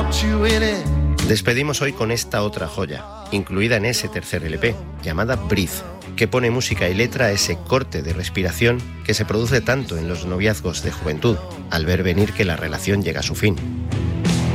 Despedimos hoy con esta otra joya, incluida en ese tercer LP, llamada Breathe, que pone música y letra a ese corte de respiración que se produce tanto en los noviazgos de juventud, al ver venir que la relación llega a su fin.